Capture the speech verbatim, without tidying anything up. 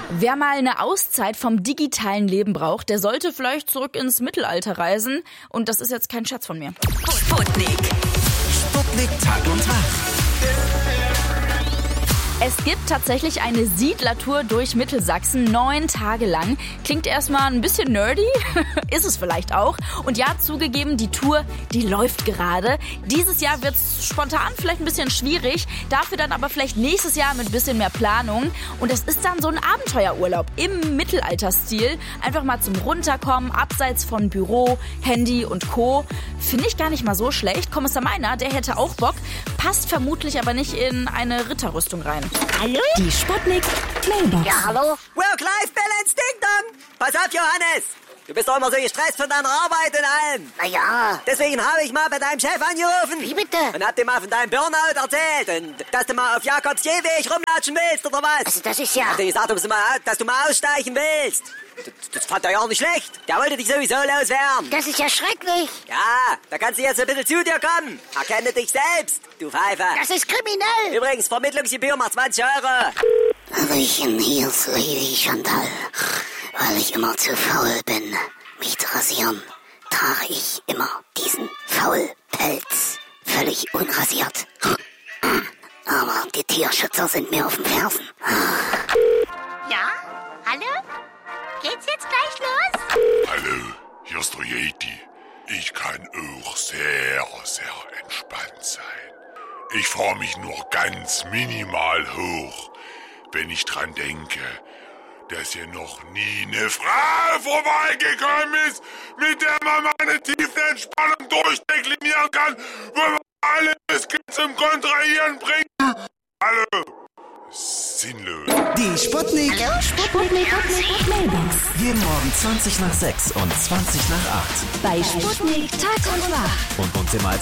Wer mal eine Auszeit vom digitalen Leben braucht, der sollte vielleicht zurück ins Mittelalter reisen. Und das ist jetzt kein Scherz von mir. Sputnik. Sputnik Tag und Tag. Es gibt tatsächlich eine Siedlertour durch Mittelsachsen, neun Tage lang. Klingt erstmal ein bisschen nerdy, ist es vielleicht auch. Und ja, zugegeben, die Tour, die läuft gerade. Dieses Jahr wird es spontan vielleicht ein bisschen schwierig, dafür dann aber vielleicht nächstes Jahr mit ein bisschen mehr Planung. Und das ist dann so ein Abenteuerurlaub im Mittelalterstil. Einfach mal zum Runterkommen, abseits von Büro, Handy und Co. Finde ich gar nicht mal so schlecht. Kommissar Meiner, der hätte auch Bock, passt vermutlich aber nicht in eine Ritterrüstung rein. Hallo? Die Sputnik Mailbox. Ja, hallo? Work-Life-Balance, Ding-Dong! Pass auf, Johannes! Du bist doch immer so gestresst von deiner Arbeit und allem. Na ja. Deswegen habe ich mal bei deinem Chef angerufen. Wie bitte? Und hab dir mal von deinem Burnout erzählt. Und dass du mal auf Jakobs Gehweg rumlatschen willst, oder was? Also das ist ja... Hab dir gesagt, dass du mal, dass du mal aussteigen willst. Das, das fand er ja auch nicht schlecht. Der wollte dich sowieso loswerden. Das ist ja schrecklich. Ja, da kannst du jetzt ein bisschen zu dir kommen. Erkenne dich selbst, du Pfeife. Das ist kriminell. Übrigens, Vermittlungsgebühr macht zwanzig Euro. Hallöchen, hier ist Lady Chantal. Weil ich immer zu faul bin, mich zu rasieren, trage ich immer diesen Faulpelz. Völlig unrasiert. Aber die Tierschützer sind mir auf den Fersen. Ja? Hallo? Geht's jetzt gleich los? Hallo, hier ist der Yeti. Ich kann auch sehr, sehr entspannt sein. Ich fahre mich nur ganz minimal hoch, wenn ich dran denke, dass hier noch nie eine Frau vorbeigekommen ist, mit der man meine Tiefenentspannung durchdeklinieren kann, wo man alle Muskeln zum Kontrahieren bringt. Hallo. Sinnlos. Die Sputnik. Hallo, Sputnik. Sputnik Mailbox. Jeden Morgen zwanzig nach sechs und zwanzig nach acht. Bei Sputnik Tag und Nacht. Und uns immer als